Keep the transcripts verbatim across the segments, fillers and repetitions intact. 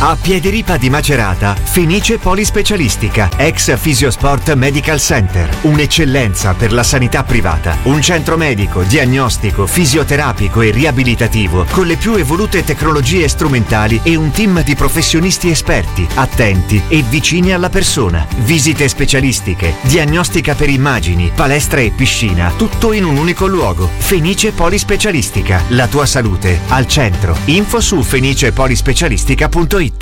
A Piediripa di Macerata, Fenice Polispecialistica, ex Fisiosport Medical Center. Un'eccellenza per la sanità privata. Un centro medico, diagnostico, fisioterapico e riabilitativo con le più evolute tecnologie strumentali e un team di professionisti esperti, attenti e vicini alla persona. Visite specialistiche, diagnostica per immagini, palestra e piscina, tutto in un unico luogo. Fenice Polispecialistica, la tua salute al centro. Info su fenice polispecialistica punto it.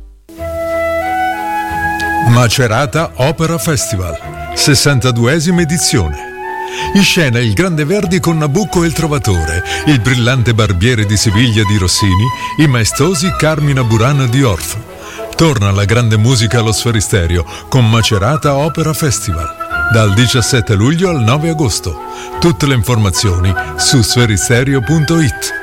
Macerata Opera Festival, sessantaduesima edizione. In scena il Grande Verdi con Nabucco e il Trovatore, il brillante Barbiere di Siviglia di Rossini, i maestosi Carmina Burana di Orff. Torna la grande musica allo Sferisterio con Macerata Opera Festival, dal diciassette luglio al nove agosto. Tutte le informazioni su sferisterio punto it.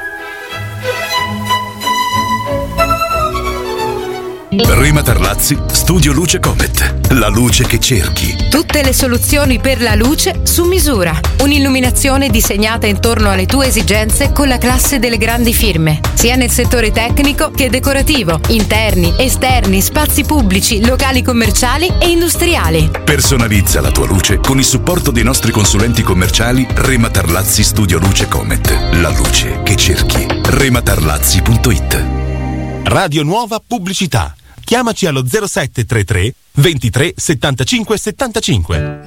Rima Tarlazzi, Studio Luce Comet. La luce che cerchi. Tutte le soluzioni per la luce su misura. Un'illuminazione disegnata intorno alle tue esigenze con la classe delle grandi firme, sia nel settore tecnico che decorativo, interni, esterni, spazi pubblici, locali commerciali e industriali. Personalizza la tua luce con il supporto dei nostri consulenti commerciali Rima Tarlazzi Studio Luce Comet. La luce che cerchi. rima tarlazzi punto it. Radio Nuova Pubblicità. Chiamaci allo zero sette tre tre ventitré settantacinque settantacinque.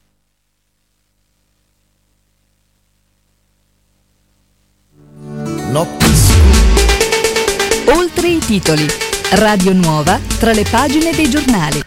Oltre i titoli. Radio Nuova tra le pagine dei giornali.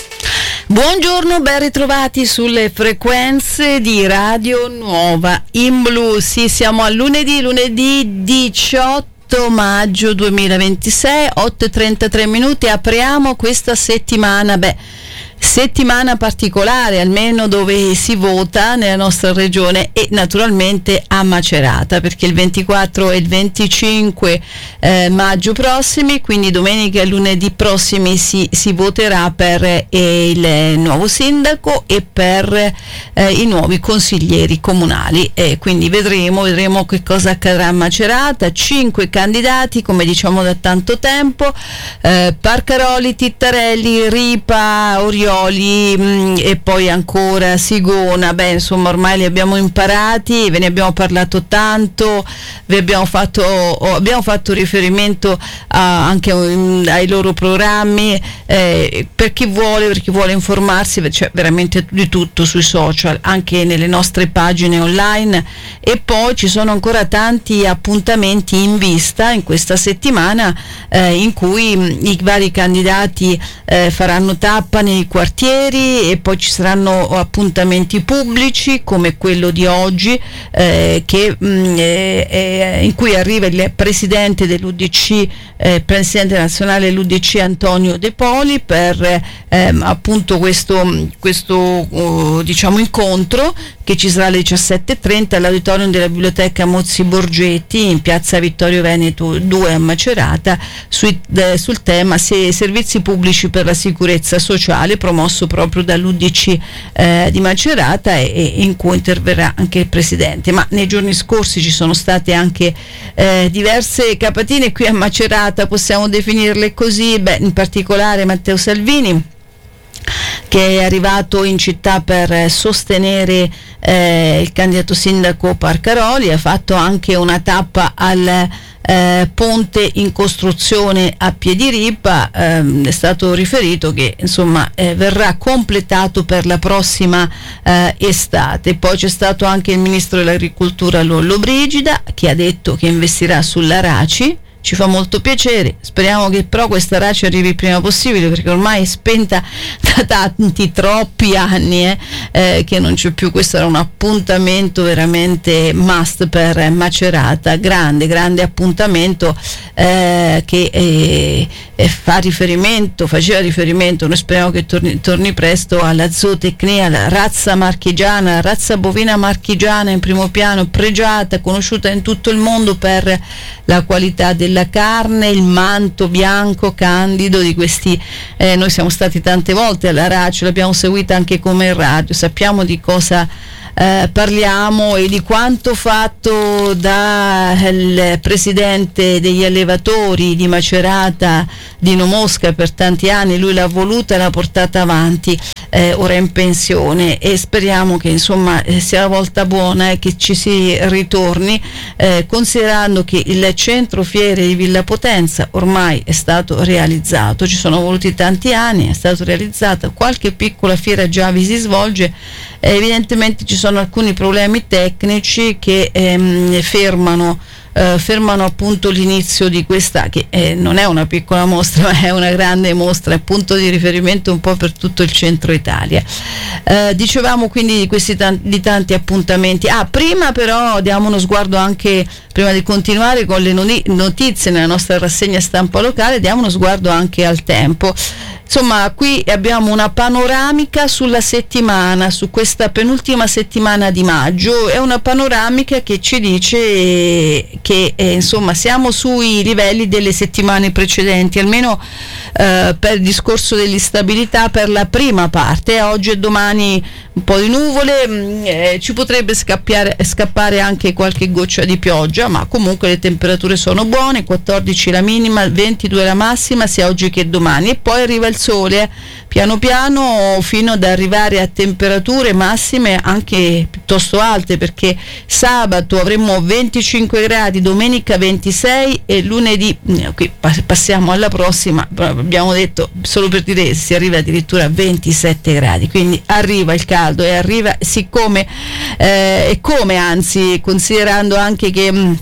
Buongiorno, ben ritrovati sulle frequenze di Radio Nuova in blu. Sì, siamo a lunedì, lunedì diciotto maggio duemilaventisei, otto e trentatré minuti. Apriamo questa settimana, beh, settimana particolare, almeno dove si vota nella nostra regione e naturalmente a Macerata, perché il ventiquattro e il venticinque eh, maggio prossimi, quindi domenica e lunedì prossimi, si, si voterà per eh, il nuovo sindaco e per eh, i nuovi consiglieri comunali, e quindi vedremo, vedremo che cosa accadrà a Macerata. Cinque candidati, come diciamo da tanto tempo, eh, Parcaroli, Tittarelli, Ripa, Orioli mh, e poi ancora Sigona. Beh, insomma, ormai li abbiamo imparati, ve ne abbiamo parlato tanto, vi abbiamo fatto, oh, abbiamo fatto riferimento a, anche um, ai loro programmi, eh, per chi vuole, per chi vuole informarsi, c'è veramente di tutto sui social, anche nelle nostre pagine online, e poi ci sono ancora tanti appuntamenti in vista in questa settimana, eh, in cui mh, i vari candidati eh, faranno tappa nei quartieri, e poi ci saranno appuntamenti pubblici come quello di oggi, eh, che, mh, eh, in cui arriva il presidente dell'U D C, eh, presidente nazionale dell'U D C Antonio De Poli, per eh, appunto questo, questo uh, diciamo incontro che ci sarà alle diciassette e trenta all'auditorium della biblioteca Mozzi Borgetti in piazza Vittorio Veneto due a Macerata, sui, eh, sul tema se, servizi pubblici per la sicurezza sociale, promosso proprio dall'U D C eh, di Macerata, e, e in cui interverrà anche il presidente. Ma nei giorni scorsi ci sono state anche eh, diverse capatine qui a Macerata, possiamo definirle così, beh, in particolare Matteo Salvini, che è arrivato in città per sostenere eh, il candidato sindaco Parcaroli, ha fatto anche una tappa al eh, ponte in costruzione a Piediripa. Eh, è stato riferito che insomma eh, verrà completato per la prossima eh, estate. Poi c'è stato anche il ministro dell'agricoltura Lollobrigida, che ha detto che investirà sulla Raci. Ci fa molto piacere, speriamo che però questa Raci arrivi il prima possibile, perché ormai è spenta da tanti, troppi anni eh, eh, che non c'è più. Questo era un appuntamento veramente must per Macerata, grande, grande appuntamento eh, che eh, eh, fa riferimento, faceva riferimento, noi speriamo che torni, torni presto, alla zootecnia, la razza marchigiana, la razza bovina marchigiana in primo piano, pregiata, conosciuta in tutto il mondo per la qualità del la carne, il manto bianco candido di questi, eh, noi siamo stati tante volte alla Raci, l'abbiamo seguita anche come radio, sappiamo di cosa eh, parliamo e di quanto fatto dal presidente degli allevatori di Macerata, Dino Mosca, per tanti anni. Lui l'ha voluta e l'ha portata avanti, eh, ora è in pensione, e speriamo che insomma eh, sia la volta buona e che ci si ritorni, eh, considerando che il centro fiere di Villa Potenza ormai è stato realizzato, ci sono voluti tanti anni, è stato realizzato, qualche piccola fiera già vi si svolge, eh, evidentemente ci sono alcuni problemi tecnici che ehm, fermano Uh, fermano appunto l'inizio di questa, che eh, non è una piccola mostra, ma è una grande mostra, è punto di riferimento un po' per tutto il centro Italia. Uh, dicevamo quindi di questi tanti, di tanti appuntamenti. Ah, prima però diamo uno sguardo anche, prima di continuare con le notizie nella nostra rassegna stampa locale, diamo uno sguardo anche al tempo. Insomma, qui abbiamo una panoramica sulla settimana, su questa penultima settimana di maggio. È una panoramica che ci dice che eh, insomma siamo sui livelli delle settimane precedenti, almeno eh, per il discorso dell'instabilità per la prima parte. Oggi e domani un po' di nuvole, mh, eh, ci potrebbe scappiare, scappare anche qualche goccia di pioggia, ma comunque le temperature sono buone, quattordici la minima, ventidue la massima sia oggi che domani, e poi arriva il sole eh, piano piano fino ad arrivare a temperature massime anche piuttosto alte, perché sabato avremo venticinque gradi, domenica ventisei e lunedì, eh, qui passiamo alla prossima, abbiamo detto solo per dire, si arriva addirittura a ventisette gradi, quindi arriva il caldo e arriva siccome eh, e come anzi considerando anche che mh,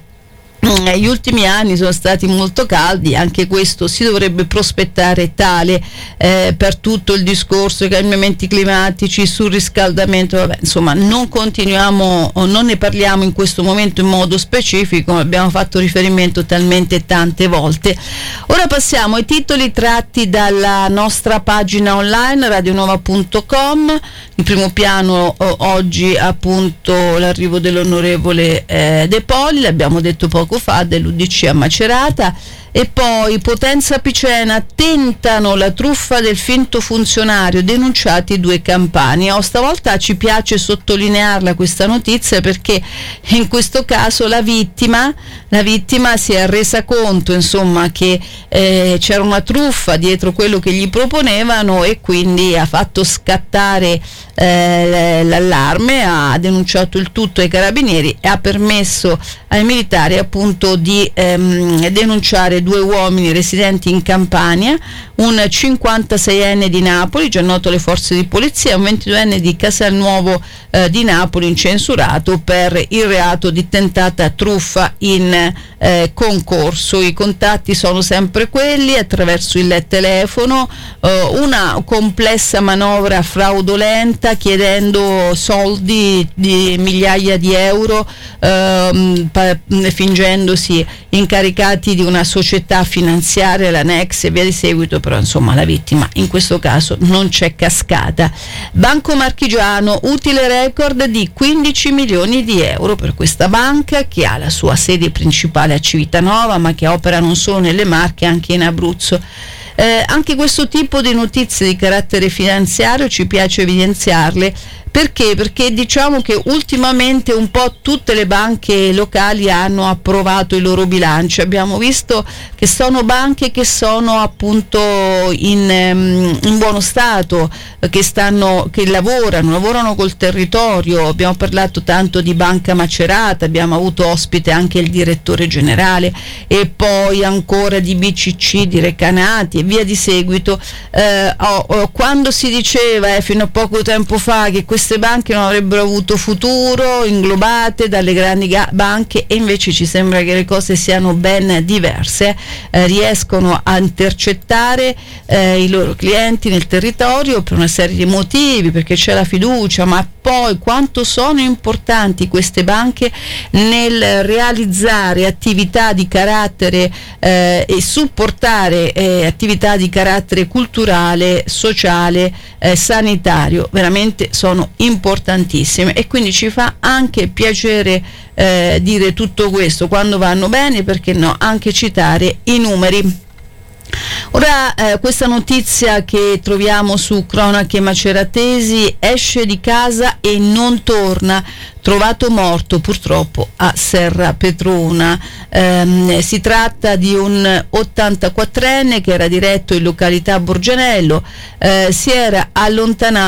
gli ultimi anni sono stati molto caldi, anche questo si dovrebbe prospettare tale eh, per tutto il discorso, i cambiamenti climatici, surriscaldamento, vabbè, insomma non continuiamo, non ne parliamo in questo momento in modo specifico, abbiamo fatto riferimento talmente tante volte. Ora passiamo ai titoli tratti dalla nostra pagina online radionuova punto com. In primo piano oh, oggi appunto l'arrivo dell'onorevole eh, De Poli, l'abbiamo detto poco fa, dell'U D C a Macerata. E poi Potenza Picena, tentano la truffa del finto funzionario, denunciati due campani. Oh, stavolta ci piace sottolinearla questa notizia, perché in questo caso la vittima la vittima si è resa conto insomma che eh, c'era una truffa dietro quello che gli proponevano, e quindi ha fatto scattare eh, l'allarme, ha denunciato il tutto ai carabinieri e ha permesso ai militari appunto di ehm, denunciare due uomini residenti in Campania, un cinquantaseienne di Napoli, già noto alle forze di polizia, e un ventiduenne di Casalnuovo eh, di Napoli, incensurato per il reato di tentata truffa in eh, concorso. I contatti sono sempre quelli, attraverso il telefono, eh, una complessa manovra fraudolenta, chiedendo soldi di migliaia di euro, eh, pa- fingendosi incaricati di una società finanziaria, la Nex e via di seguito, però insomma la vittima in questo caso non c'è cascata. Banco Marchigiano, utile record di quindici milioni di euro per questa banca, che ha la sua sede principale a Civitanova, ma che opera non solo nelle Marche, anche in Abruzzo. Eh, anche questo tipo di notizie di carattere finanziario ci piace evidenziarle. Perché? Perché diciamo che ultimamente un po' tutte le banche locali hanno approvato i loro bilanci. Abbiamo visto che sono banche che sono appunto in, in buono stato, che stanno, che lavorano, lavorano col territorio. Abbiamo parlato tanto di Banca Macerata, abbiamo avuto ospite anche il direttore generale, e poi ancora di B C C di Recanati e via di seguito. Eh, oh, oh, quando si diceva eh, fino a poco tempo fa che queste queste banche non avrebbero avuto futuro, inglobate dalle grandi ga- banche, e invece ci sembra che le cose siano ben diverse, eh, riescono a intercettare eh, i loro clienti nel territorio per una serie di motivi, perché c'è la fiducia, ma poi quanto sono importanti queste banche nel realizzare attività di carattere eh, e supportare eh, attività di carattere culturale, sociale, eh, sanitario, veramente sono importantissime, e quindi ci fa anche piacere eh, dire tutto questo quando vanno bene, perché no, anche citare i numeri. Ora eh, questa notizia che troviamo su Cronache Maceratesi: esce di casa e non torna, trovato morto purtroppo a Serra Petrona. Ehm, si tratta di un ottantaquattrenne che era diretto in località Borgianello, eh, si era allontanato